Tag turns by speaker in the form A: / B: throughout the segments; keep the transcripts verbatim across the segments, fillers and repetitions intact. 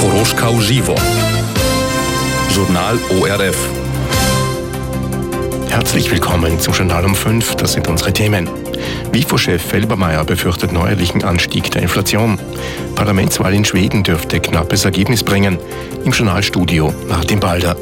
A: Koroschkau Żywo. Journal O R F.
B: Herzlich willkommen zum Journal um fünf. Das sind unsere Themen. W I F O-Chef Felbermayr befürchtet neuerlichen Anstieg der Inflation. Parlamentswahl in Schweden dürfte knappes Ergebnis bringen. Im Journalstudio Martin Balder.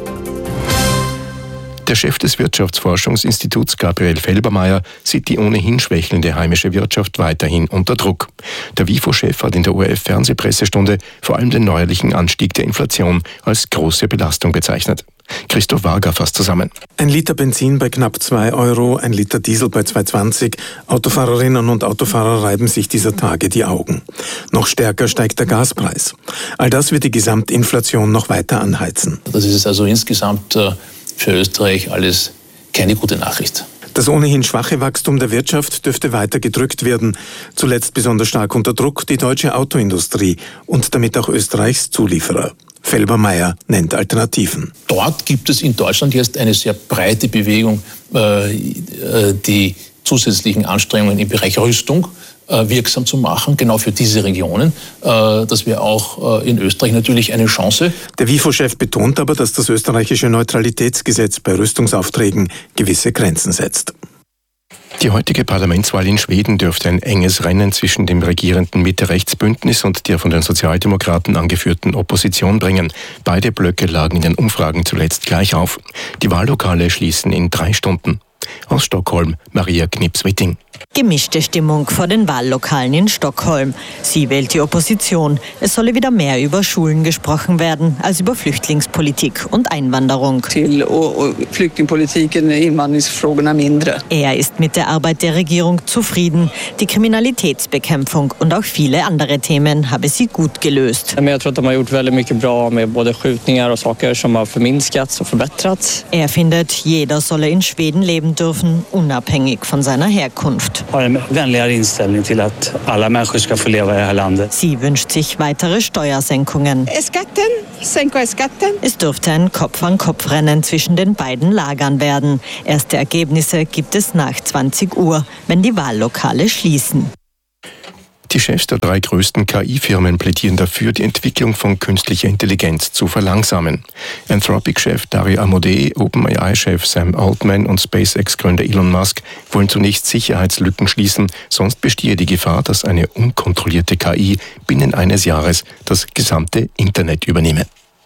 B: Der Chef des Wirtschaftsforschungsinstituts Gabriel Felbermayr sieht die ohnehin schwächelnde heimische Wirtschaft weiterhin unter Druck. Der W I F O-Chef hat in der O R F-Fernsehpressestunde vor allem den neuerlichen Anstieg der Inflation als große Belastung bezeichnet. Christoph Wager fasst zusammen.
C: Ein Liter Benzin bei knapp zwei Euro, ein Liter Diesel bei zwei zwanzig. Autofahrerinnen und Autofahrer reiben sich dieser Tage die Augen. Noch stärker steigt der Gaspreis. All das wird die Gesamtinflation noch weiter anheizen.
D: Das ist also insgesamt für Österreich alles keine gute Nachricht.
C: Das ohnehin schwache Wachstum der Wirtschaft dürfte weiter gedrückt werden. Zuletzt besonders stark unter Druck die deutsche Autoindustrie und damit auch Österreichs Zulieferer. Felbermayr nennt Alternativen.
D: Dort gibt es in Deutschland jetzt eine sehr breite Bewegung, die zusätzlichen Anstrengungen im Bereich Rüstung wirksam zu machen, genau für diese Regionen. Das wäre auch in Österreich natürlich eine Chance.
C: Der W I F O-Chef betont aber, dass das österreichische Neutralitätsgesetz bei Rüstungsaufträgen gewisse Grenzen setzt.
B: Die heutige Parlamentswahl in Schweden dürfte ein enges Rennen zwischen dem regierenden Mitte-Rechts-Bündnis und der von den Sozialdemokraten angeführten Opposition bringen. Beide Blöcke lagen in den Umfragen zuletzt gleich auf. Die Wahllokale schließen in drei Stunden. Aus Stockholm, Maria Knips-Witting.
E: Gemischte Stimmung vor den Wahllokalen in Stockholm. Sie wählt die Opposition. Es solle wieder mehr über Schulen gesprochen werden als über Flüchtlingspolitik und Einwanderung.
F: Till och, och flyktingpolitiken, invandringsfrågorna mindre.
E: Er ist mit der Arbeit der Regierung zufrieden. Die Kriminalitätsbekämpfung und auch viele andere Themen habe sie gut gelöst.
G: Men jag tror att de har gjort väldigt mycket bra med både skjutningar och saker som har förminskats och förbättrats.
E: Er findet, jeder solle in Schweden leben dürfen, unabhängig von seiner Herkunft.
G: Har en vänligare inställning till att alla människor ska få leva i det här landet.
E: Sie wünscht sich weitere Steuersenkungen.
F: Skatten, sänka skatten.
E: Es dürfte ein Kopf-an-Kopf-Rennen zwischen den beiden Lagern werden. Erste Ergebnisse gibt es nach zwanzig Uhr, wenn die Wahllokale schließen.
B: Die Chefs der drei größten K I-Firmen plädieren dafür, die Entwicklung von künstlicher Intelligenz zu verlangsamen. Anthropic-Chef Dario Amodei, OpenAI-Chef Sam Altman und SpaceX-Gründer Elon Musk wollen zunächst Sicherheitslücken schließen, sonst bestehe die Gefahr, dass eine unkontrollierte K I binnen eines Jahres das gesamte Internet übernehme.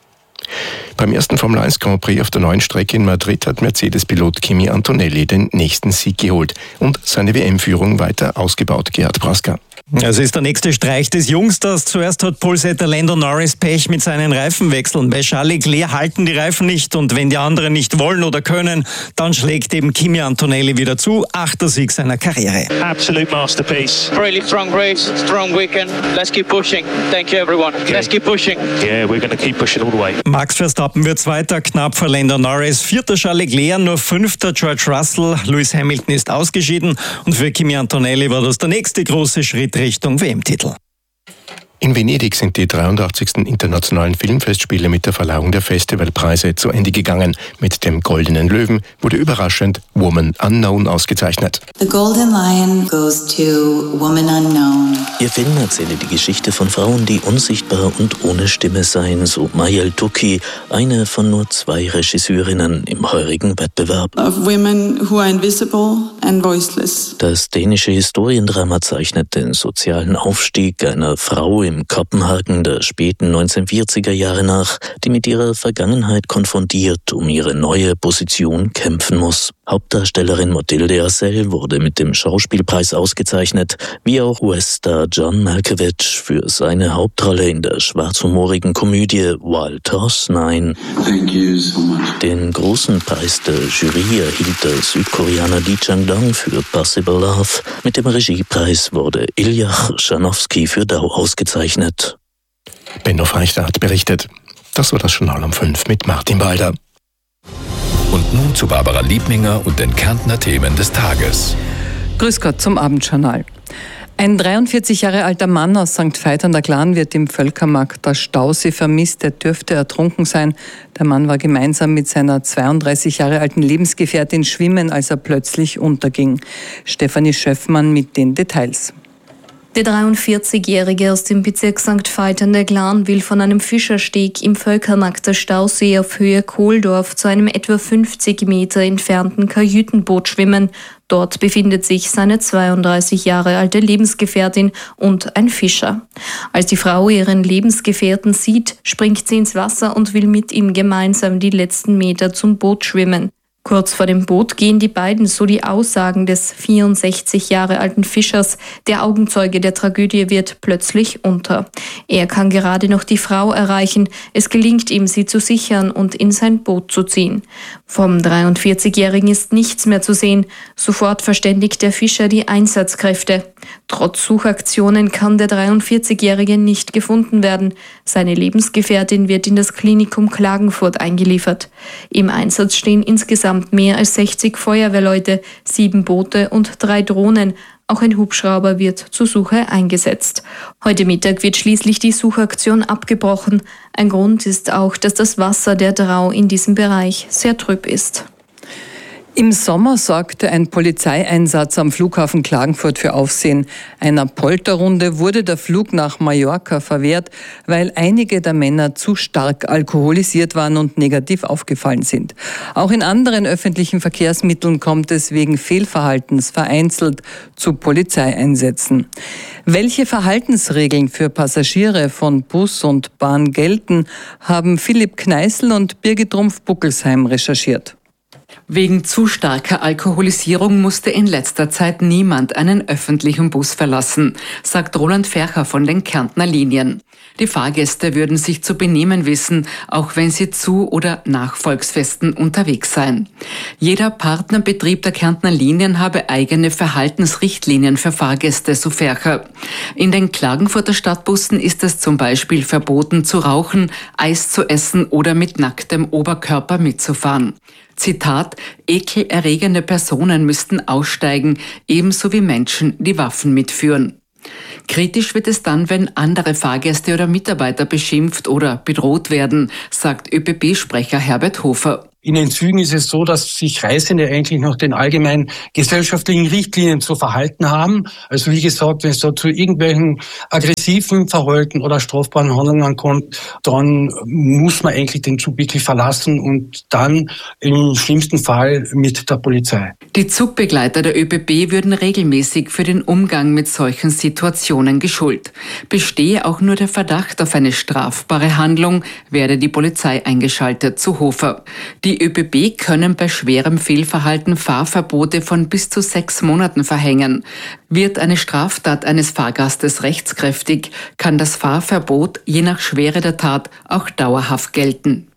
B: Beim ersten Formel eins Grand Prix auf der neuen Strecke in Madrid hat Mercedes-Pilot Kimi Antonelli den nächsten Sieg geholt und seine W M-Führung weiter ausgebaut. Gerhard Praska.
H: Es ist der nächste Streich des Jungsters. Zuerst hat Polesetter Lando Norris Pech mit seinen Reifenwechseln. Bei Charles Leclerc halten die Reifen nicht und wenn die anderen nicht wollen oder können, dann schlägt eben Kimi Antonelli wieder zu. Achter Sieg seiner Karriere.
I: Absolute masterpiece.
J: Really strong race, strong weekend. Let's keep pushing. Thank you everyone.
I: Okay.
J: Let's keep pushing.
I: Yeah, we're going to keep pushing all the way.
H: Max Verstappen wird Zweiter, knapp vor Lando Norris. Vierter Charles Leclerc, nur Fünfter George Russell. Lewis Hamilton ist ausgeschieden und für Kimi Antonelli war das der nächste große Schritt Richtung W M-Titel.
B: In Venedig sind die dreiundachtzigsten internationalen Filmfestspiele mit der Verleihung der Festivalpreise zu Ende gegangen. Mit dem Goldenen Löwen wurde überraschend Woman Unknown ausgezeichnet.
K: The Golden Lion goes to Woman Unknown.
L: Ihr Film erzähle die Geschichte von Frauen, die unsichtbar und ohne Stimme seien, so Mayel Tuki, eine von nur zwei Regisseurinnen im heurigen Wettbewerb.
F: Of women who are invisible and voiceless.
L: Das dänische Historiendrama zeichnet den sozialen Aufstieg einer Frau im Kopenhagen der späten neunzehnhundertvierziger Jahre nach, die mit ihrer Vergangenheit konfrontiert um ihre neue Position kämpfen muss. Hauptdarstellerin Mathilde Assel wurde mit dem Schauspielpreis ausgezeichnet, wie auch U S-Star John Malkovich für seine Hauptrolle in der schwarzhumorigen Komödie Wild Horse Nine.
M: Thank you so much.
L: Den großen Preis der Jury erhielt der Südkoreaner Lee Chang-dong für Possible Love. Mit dem Regiepreis wurde Iljach Schanowski für Dau ausgezeichnet.
B: Benno Freichter hat berichtet. Das war das Journal um fünf mit Martin Balder.
A: Und nun zu Barbara Liebninger und den Kärntner Themen des Tages.
N: Grüß Gott zum Abendjournal. Ein dreiundvierzig Jahre alter Mann aus Sankt Veit an der Glan wird im Völkermarkt der Stausee vermisst. Er dürfte ertrunken sein. Der Mann war gemeinsam mit seiner zweiunddreißig Jahre alten Lebensgefährtin schwimmen, als er plötzlich unterging. Stefanie Schöffmann mit den Details.
M: Der dreiundvierzigjährige aus dem Bezirk Sankt Veit an der Glan will von einem Fischersteg im Völkermarkt der Stausee auf Höhe Kohldorf zu einem etwa fünfzig Meter entfernten Kajütenboot schwimmen. Dort befindet sich seine zweiunddreißig Jahre alte Lebensgefährtin und ein Fischer. Als die Frau ihren Lebensgefährten sieht, springt sie ins Wasser und will mit ihm gemeinsam die letzten Meter zum Boot schwimmen. Kurz vor dem Boot gehen die beiden, so die Aussagen des vierundsechzig Jahre alten Fischers. Der Augenzeuge der Tragödie wird plötzlich unter. Er kann gerade noch die Frau erreichen. Es gelingt ihm, sie zu sichern und in sein Boot zu ziehen. Vom dreiundvierzigjährigen ist nichts mehr zu sehen. Sofort verständigt der Fischer die Einsatzkräfte. Trotz Suchaktionen kann der dreiundvierzigjährige nicht gefunden werden. Seine Lebensgefährtin wird in das Klinikum Klagenfurt eingeliefert. Im Einsatz stehen insgesamt mehr als sechzig Feuerwehrleute, sieben Boote und drei Drohnen. Auch ein Hubschrauber wird zur Suche eingesetzt. Heute Mittag wird schließlich die Suchaktion abgebrochen. Ein Grund ist auch, dass das Wasser der Drau in diesem Bereich sehr trüb ist.
N: Im Sommer sorgte ein Polizeieinsatz am Flughafen Klagenfurt für Aufsehen. Einer Polterrunde wurde der Flug nach Mallorca verwehrt, weil einige der Männer zu stark alkoholisiert waren und negativ aufgefallen sind. Auch in anderen öffentlichen Verkehrsmitteln kommt es wegen Fehlverhaltens vereinzelt zu Polizeieinsätzen. Welche Verhaltensregeln für Passagiere von Bus und Bahn gelten, haben Philipp Kneißl und Birgit Rumpf-Buckelsheim recherchiert.
O: Wegen zu starker Alkoholisierung musste in letzter Zeit niemand einen öffentlichen Bus verlassen, sagt Roland Fercher von den Kärntner Linien. Die Fahrgäste würden sich zu benehmen wissen, auch wenn sie zu oder nach Volksfesten unterwegs seien. Jeder Partnerbetrieb der Kärntner Linien habe eigene Verhaltensrichtlinien für Fahrgäste, so Fercher. In den Klagenfurter Stadtbussen ist es zum Beispiel verboten zu rauchen, Eis zu essen oder mit nacktem Oberkörper mitzufahren. Zitat: Ekelerregende Personen müssten aussteigen, ebenso wie Menschen, die Waffen mitführen. Kritisch wird es dann, wenn andere Fahrgäste oder Mitarbeiter beschimpft oder bedroht werden, sagt ÖBB-Sprecher Herbert Hofer.
P: In den Zügen ist es so, dass sich Reisende eigentlich nach den allgemeinen gesellschaftlichen Richtlinien zu verhalten haben. Also wie gesagt, wenn es da zu irgendwelchen aggressiven Verhalten oder strafbaren Handlungen kommt, dann muss man eigentlich den Zug wirklich verlassen und dann im schlimmsten Fall mit der Polizei.
O: Die Zugbegleiter der ÖBB würden regelmäßig für den Umgang mit solchen Situationen geschult. Bestehe auch nur der Verdacht auf eine strafbare Handlung, werde die Polizei eingeschaltet, zu Hofer. Die ÖBB können bei schwerem Fehlverhalten Fahrverbote von bis zu sechs Monaten verhängen. Wird eine Straftat eines Fahrgastes rechtskräftig, kann das Fahrverbot je nach Schwere der Tat auch dauerhaft gelten.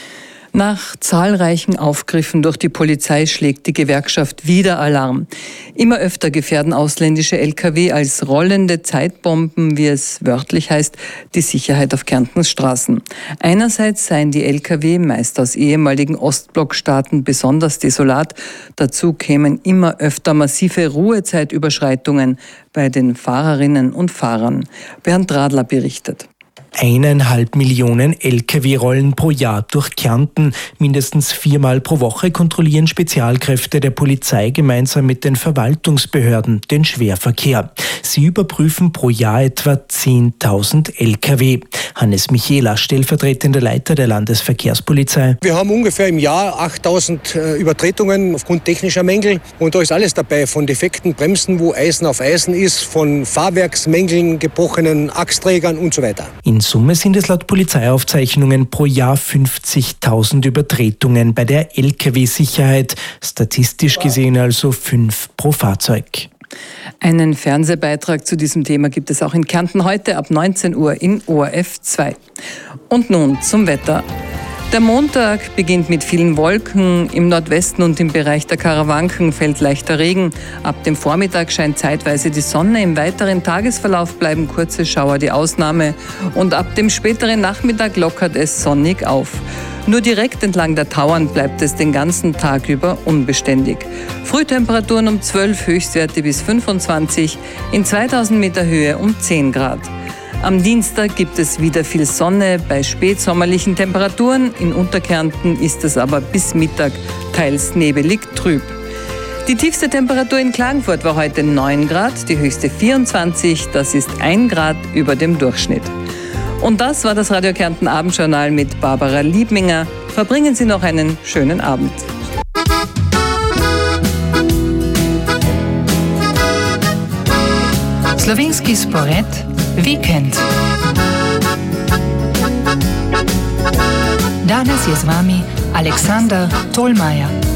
N: Nach zahlreichen Aufgriffen durch die Polizei schlägt die Gewerkschaft wieder Alarm. Immer öfter gefährden ausländische L K W als rollende Zeitbomben, wie es wörtlich heißt, die Sicherheit auf Kärntens Straßen. Einerseits seien die L K W meist aus ehemaligen Ostblockstaaten besonders desolat. Dazu kämen immer öfter massive Ruhezeitüberschreitungen bei den Fahrerinnen und Fahrern. Bernd Radler berichtet.
Q: Eineinhalb Millionen L K W rollen pro Jahr durch Kärnten. Mindestens viermal pro Woche kontrollieren Spezialkräfte der Polizei gemeinsam mit den Verwaltungsbehörden den Schwerverkehr. Sie überprüfen pro Jahr etwa zehntausend L K W. Hannes Michela, stellvertretender Leiter der Landesverkehrspolizei.
R: Wir haben ungefähr im Jahr achttausend Übertretungen aufgrund technischer Mängel. Und da ist alles dabei, von defekten Bremsen, wo Eisen auf Eisen ist, von Fahrwerksmängeln, gebrochenen Achsträgern und so weiter.
Q: In Summe sind es laut Polizeiaufzeichnungen pro Jahr fünfzigtausend Übertretungen bei der L K W-Sicherheit. Statistisch gesehen also fünf pro Fahrzeug.
N: Einen Fernsehbeitrag zu diesem Thema gibt es auch in Kärnten heute ab neunzehn Uhr in O R F zwei. Und nun zum Wetter. Der Montag beginnt mit vielen Wolken. Im Nordwesten und im Bereich der Karawanken fällt leichter Regen. Ab dem Vormittag scheint zeitweise die Sonne. Im weiteren Tagesverlauf bleiben kurze Schauer die Ausnahme. Und ab dem späteren Nachmittag lockert es sonnig auf. Nur direkt entlang der Tauern bleibt es den ganzen Tag über unbeständig. Frühtemperaturen um zwölf, Höchstwerte bis fünfundzwanzig, in zweitausend Meter Höhe um zehn Grad. Am Dienstag gibt es wieder viel Sonne bei spätsommerlichen Temperaturen. In Unterkärnten ist es aber bis Mittag teils nebelig trüb. Die tiefste Temperatur in Klagenfurt war heute neun Grad, die höchste vierundzwanzig, das ist ein Grad über dem Durchschnitt. Und das war das Radio Kärnten Abendjournal mit Barbara Liebminger. Verbringen Sie noch einen schönen Abend.
S: Slovenski spored Vikend. Danes je z vami Aleksandar Tolmajer.